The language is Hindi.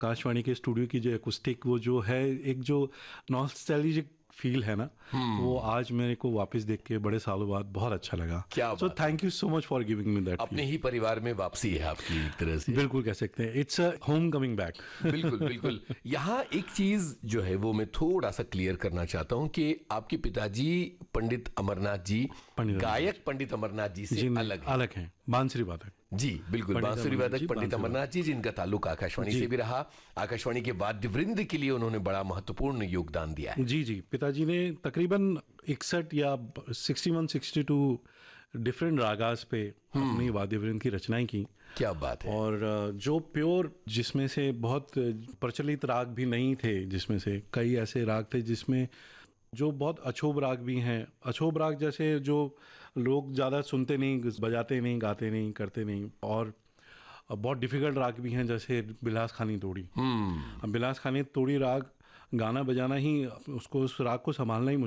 आकाशवाणी के स्टूडियो की जो एक्यूस्टिक, वो जो है एक जो नॉस्टैल्जिक फील है ना, वो आज मेरे को वापस देख के बड़े सालों बाद बहुत अच्छा लगा। क्या सो बात thank you so much for giving me that. अपने ही परिवार में वापसी है आपकी एक तरह से। बिल्कुल कह सकते हैं, it's a home coming back. बिल्कुल बिल्कुल। यहाँ एक चीज जो है वो मैं थोड़ा सा क्लियर करना चाहता हूँ कि आपके पिताजी पंडित अमरनाथ जी, गायक पंडित अमरनाथ जी से अलग हैं, बांसुरी वादक। जी बिल्कुल, बांसुरी वादक पंडित अमरनाथ जी, जिनका ताल्लुक आकाशवाणी से भी रहा। आकाशवाणी के वाद्य वृंद के लिए उन्होंने बड़ा महत्वपूर्ण योगदान दिया है। जी जी, पिताजी ने तकरीबन 61 या 61-62 डिफरेंट रागास पे अपनी वाद्य वृंद की रचनाएं की। क्या बात है। और जो प्योर, जिसमें से बहुत प्रचलित राग भी नहीं थे, जिसमें से कई ऐसे राग थे जिसमें जो बहुत अछोब राग भी हैं। अछोब राग जैसे जो लोग ज़्यादा सुनते नहीं, बजाते नहीं, गाते नहीं, करते नहीं। और बहुत डिफिकल्ट राग भी हैं, जैसे बिलास खानी तोड़ी। अब बिलास खानी तोड़ी राग गाना बजाना ही, उसको, उस राग को संभालना ही